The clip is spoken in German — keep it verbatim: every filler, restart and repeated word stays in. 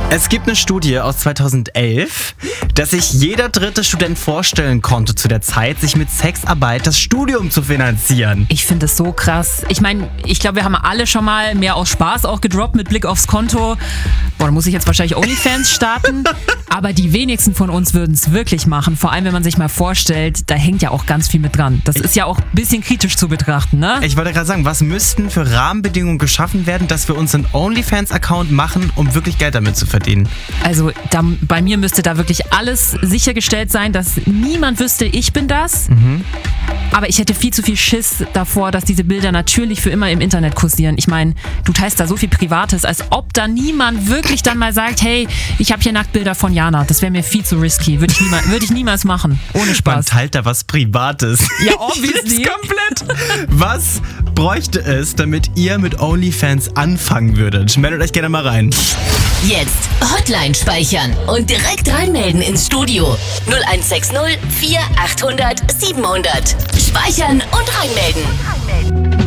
Es gibt eine Studie aus zweitausendelf, dass sich jeder dritte Student vorstellen konnte zu der Zeit, sich mit Sexarbeit das Studium zu finanzieren. Ich finde es so krass. Ich meine, ich glaube, wir haben alle schon mal mehr aus Spaß auch gedroppt mit Blick aufs Konto. Boah, da muss ich jetzt wahrscheinlich OnlyFans starten. Aber die wenigsten von uns würden es wirklich machen. Vor allem, wenn man sich mal vorstellt, da hängt ja auch ganz viel mit dran. Das ist ja auch ein bisschen kritisch zu betrachten, ne? Ich wollte gerade sagen, was müssten für Rahmenbedingungen geschaffen werden, dass wir uns einen OnlyFans-Account machen, um wirklich Geld damit zu verdienen? Also da, bei mir müsste da wirklich alles sichergestellt sein, dass niemand wüsste, ich bin das. Mhm. Aber ich hätte viel zu viel Schiss davor, dass diese Bilder natürlich für immer im Internet kursieren. Ich meine, du teilst da so viel Privates, als ob da niemand wirklich dann mal sagt, hey, ich habe hier Nacktbilder von Jana. Das wäre mir viel zu risky. Würde ich, niemals, würde ich niemals machen. Ohne Spaß. Man teilt da was Privates. Ja, obviously. Komplett. Was bräuchte es, damit ihr mit OnlyFans anfangen würdet? Meldet euch gerne mal rein. Jetzt Hotline speichern und direkt reinmelden ins Studio. null eins sechs null vier achthundert siebenhundert. Speichern und reinmelden.